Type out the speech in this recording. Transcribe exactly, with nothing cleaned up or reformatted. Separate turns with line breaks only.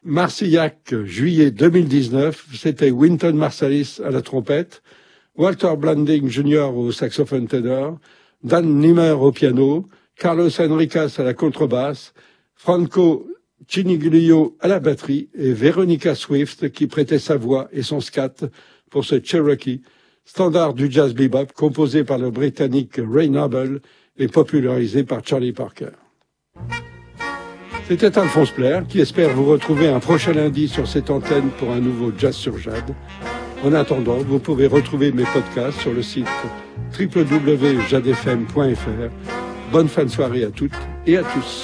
Marcillac, juillet deux mille dix-neuf, c'était Wynton Marsalis à la trompette, Walter Blanding junior au saxophone ténor, Dan Nimmer au piano, Carlos Enricas à la contrebasse, Franco Ciniglio à la batterie et Veronica Swift qui prêtait sa voix et son scat pour ce Cherokee, standard du jazz bebop composé par le Britannique Ray Noble et popularisé par Charlie Parker. C'était Alphonse Plaire qui espère vous retrouver un prochain lundi sur cette antenne pour un nouveau Jazz sur Jade. En attendant, vous pouvez retrouver mes podcasts sur le site w w w point jade f m point f r. Bonne fin de soirée à toutes et à tous.